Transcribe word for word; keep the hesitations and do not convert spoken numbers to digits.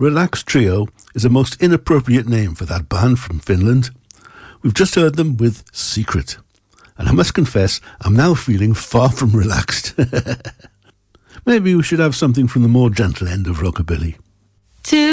Relax Trio is a most inappropriate name for that band from Finland. We've just heard them with Secret. And I must confess, I'm now feeling far from relaxed. Maybe we should have something from the more gentle end of rockabilly.